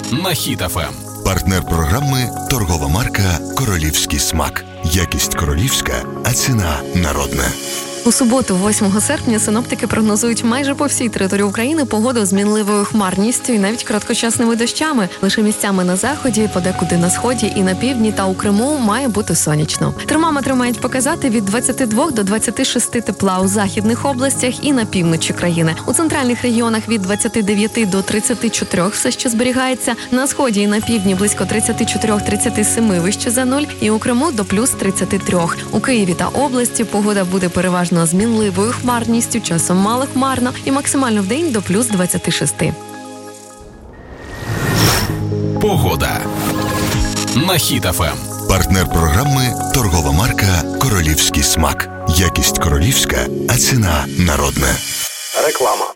на Хіт ФМ. Партнер програми – торгова марка «Королівський смак». Якість королівська, а ціна народна. У суботу, 8 серпня, синоптики прогнозують майже по всій території України погоду з мінливою хмарністю і навіть короткочасними дощами. Лише місцями на заході, подекуди на сході і на півдні та у Криму має бути сонячно. Термометри мають показати від 22 до 26 тепла у західних областях і на півночі країни. У центральних регіонах від 29 до 34 все ще зберігається. На сході і на півдні близько 34-37 вище за нуль і у Криму до плюс 33. У Києві та області погода буде переважно з мінливою хмарністю, часом малохмарно і максимально вдень до плюс 26. Погода на Хіт ФМ. Партнер програми – торгова марка «Королівський смак». Якість королівська, а ціна народна. Реклама.